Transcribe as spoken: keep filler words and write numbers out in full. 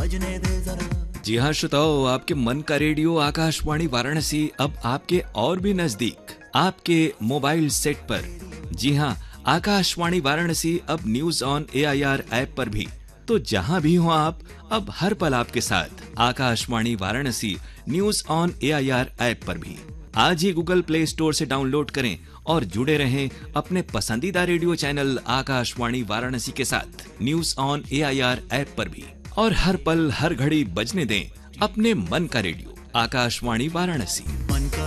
बजने दे जरा। जी हाँ श्रोताओ, आपके मन का रेडियो आकाशवाणी वाराणसी अब आपके और भी नजदीक, आपके मोबाइल सेट पर। जी हाँ, आकाशवाणी वाराणसी अब news on A I R app पर भी। तो जहाँ भी हो आप, अब हर पल आपके साथ Akashvani Varanasi news on A I R app पर भी। आज ही गूगल प्ले स्टोर से डाउनलोड करें और जुड़े रहें अपने पसंदीदा रेडियो चैनल आकाशवाणी वाराणसी के साथ news on A I R app पर भी। और हर पल हर घड़ी बजने दें अपने मन का रेडियो आकाशवाणी वाराणसी।